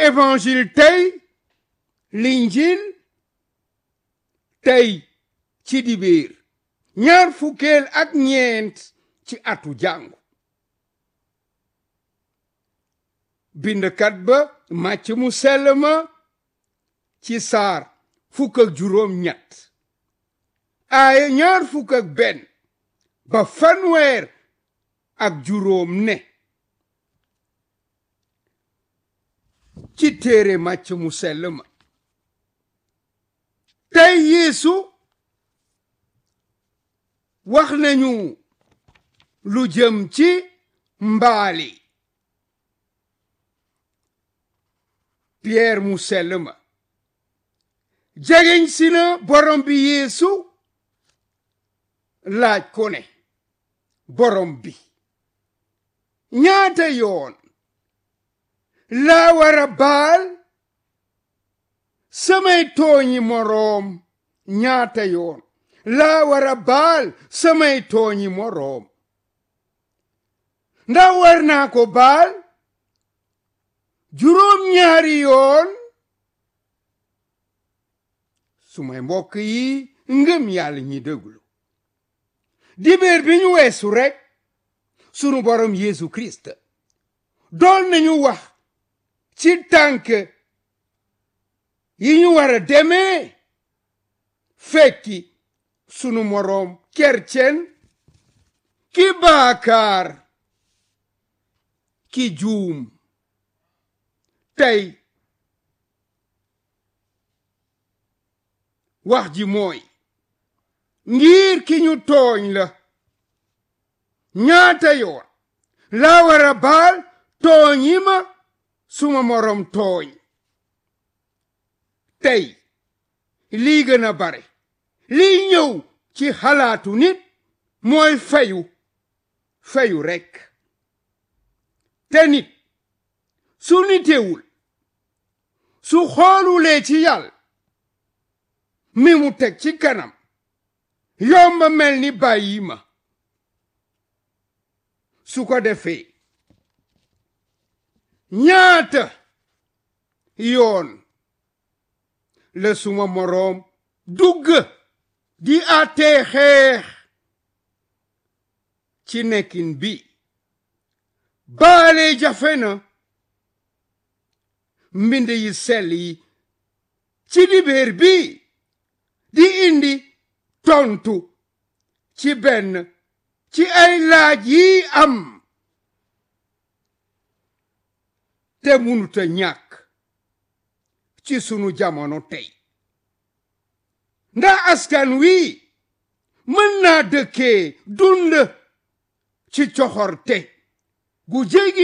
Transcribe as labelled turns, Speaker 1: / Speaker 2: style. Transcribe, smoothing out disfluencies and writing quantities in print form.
Speaker 1: évangile tey l'injil tey ci dibéer ñaar fukkeel ak ñeent ci atu jàngu bindkat ba Màcc mu sell ma ci saar fukk ak juróom ñett aaya ñaar fukk ak benn ba fanweer ak juróom ne ci téere Màcc mu sell ma tey Yeesu wax nañu lu jëm ci mbaali Pierre mu sell ma jegeñ si na borom bi Yeesu laaj ko ne borom bi ñaata yoon laa war a baal samay tooñi moroom ñaata yoon laa war a baal samay tooñi moroom ndax war naa ko baal juróom ñaari yoon sumay mbokk yi ngëm yàlla ñi déglu dibéer bi ñu weesu rekk sunu borom Yeesu Kirist dool nañu wax ci tànk yi ñu war a demee fekki sunu moroom kercen ki baakaar ki juum tey wax ji mooy ngir ki ñu tooñ la ñaata yoon laa war a baal tooñ yi ma suma moroom tooñ tey lii gën a bare lii ñëw ci xalaatu nit mooy fayu rekk te nit su nitewul su xoolulee ci Yàlla mi mu teg ci kanam yomba mel ni bàyyi ma su ko defee ñaata yoon la suma moroom dugg di àttee xeex ci nekkin bi baale jafe na mbind yi sell yi ci dibéer bi di indi tontu ci benn ci ay laaj yi am te munuta ñàkk ci sunu jamono tey ndax askan wi mën naa dëkkee dund ci coxorte gu jéggi